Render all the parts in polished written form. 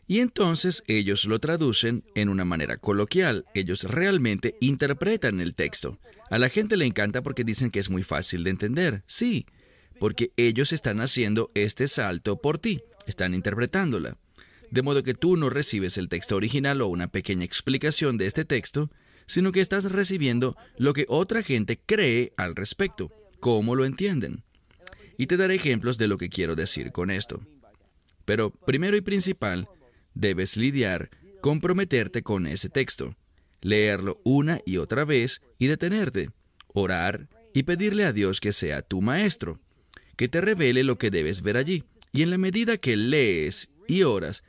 Y entonces ellos lo traducen en una manera coloquial. Ellos realmente interpretan el texto. A la gente le encanta porque dicen que es muy fácil de entender. Sí, porque ellos están haciendo este salto por ti. Están interpretándola. De modo que tú no recibes el texto original o una pequeña explicación de este texto, sino que estás recibiendo lo que otra gente cree al respecto, cómo lo entienden. Y te daré ejemplos de lo que quiero decir con esto. Pero primero y principal, debes lidiar, comprometerte con ese texto, leerlo una y otra vez y detenerte, orar y pedirle a Dios que sea tu maestro, que te revele lo que debes ver allí. Y en la medida que lees y oras,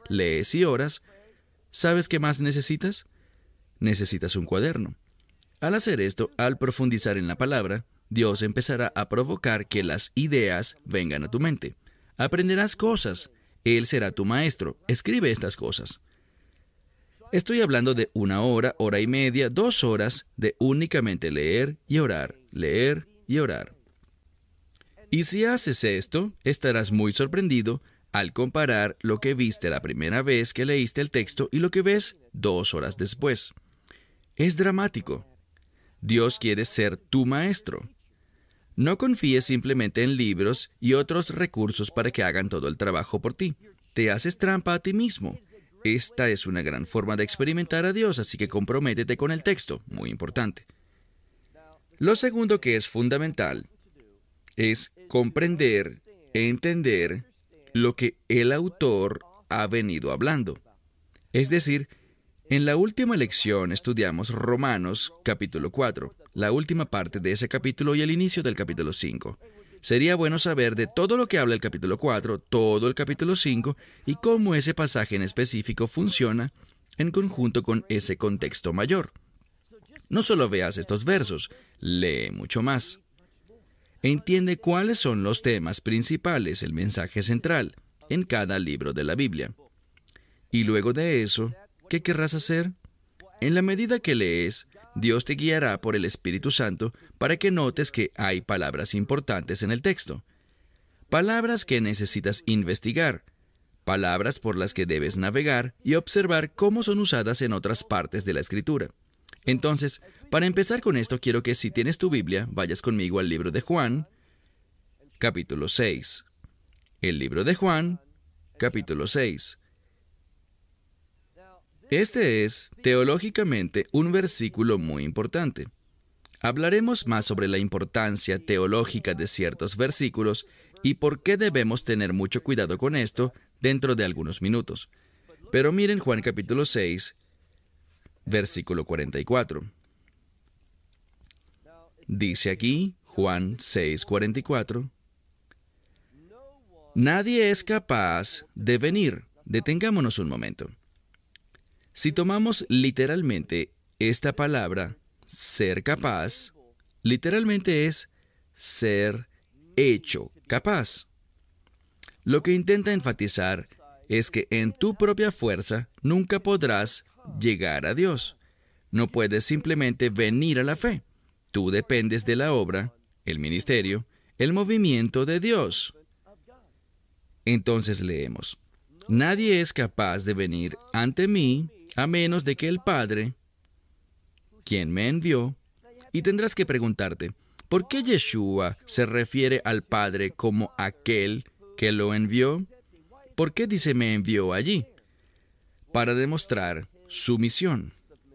¿sabes qué más necesitas? Necesitas un cuaderno. Al hacer esto, al profundizar en la palabra, Dios empezará a provocar que las ideas vengan a tu mente. Aprenderás cosas. Él será tu maestro. Escribe estas cosas. Estoy hablando de 1 hora, hora y media, 2 horas de únicamente leer y orar, leer y orar. Y si haces esto, estarás muy sorprendido al comparar lo que viste la primera vez que leíste el texto y lo que ves 2 horas después. Es dramático. Dios quiere ser tu maestro. No confíes simplemente en libros y otros recursos para que hagan todo el trabajo por ti. Te haces trampa a ti mismo. Esta es una gran forma de experimentar a Dios, así que comprométete con el texto, muy importante. Lo segundo que es fundamental es comprender, entender lo que el autor ha venido hablando. Es decir, en la última lección estudiamos Romanos capítulo 4, la última parte de ese capítulo y el inicio del capítulo 5. Sería bueno saber de todo lo que habla el capítulo 4, todo el capítulo 5 y cómo ese pasaje en específico funciona en conjunto con ese contexto mayor. No solo veas estos versos, lee mucho más. Entiende cuáles son los temas principales, el mensaje central, en cada libro de la Biblia. Y luego de eso, ¿qué querrás hacer? En la medida que lees, Dios te guiará por el Espíritu Santo para que notes que hay palabras importantes en el texto. Palabras que necesitas investigar. Palabras por las que debes navegar y observar cómo son usadas en otras partes de la Escritura. Entonces, para empezar con esto, quiero que si tienes tu Biblia, vayas conmigo al libro de Juan, capítulo 6. El libro de Juan, capítulo 6. Este es, teológicamente, un versículo muy importante. Hablaremos más sobre la importancia teológica de ciertos versículos y por qué debemos tener mucho cuidado con esto dentro de algunos minutos. Pero miren Juan capítulo 6, versículo 44. Dice aquí, Juan 6, 44, nadie es capaz de venir. Detengámonos un momento. Si tomamos literalmente esta palabra, ser capaz, literalmente es ser hecho capaz. Lo que intenta enfatizar es que en tu propia fuerza nunca podrás llegar a Dios. No puedes simplemente venir a la fe. Tú dependes de la obra, el ministerio, el movimiento de Dios. Entonces leemos, nadie es capaz de venir ante mí a menos de que el Padre, quien me envió, y tendrás que preguntarte, ¿por qué Yeshua se refiere al Padre como aquel que lo envió? ¿Por qué dice me envió allí? Para demostrar su misión.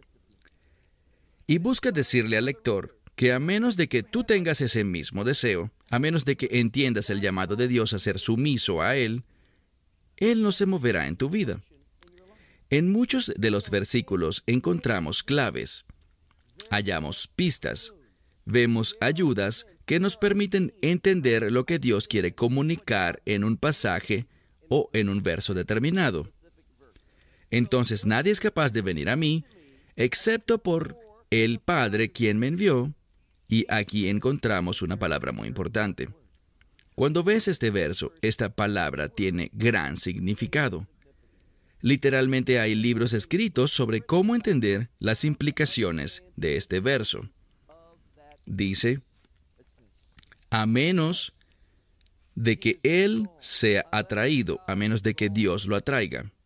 Y busca decirle al lector que a menos de que tú tengas ese mismo deseo, a menos de que entiendas el llamado de Dios a ser sumiso a Él no se moverá en tu vida. En muchos de los versículos encontramos claves, hallamos pistas, vemos ayudas que nos permiten entender lo que Dios quiere comunicar en un pasaje o en un verso determinado. Entonces nadie es capaz de venir a mí, excepto por el Padre quien me envió, y aquí encontramos una palabra muy importante. Cuando ves este verso, esta palabra tiene gran significado. Literalmente hay libros escritos sobre cómo entender las implicaciones de este verso. Dice, a menos de que Él sea atraído, a menos de que Dios lo atraiga.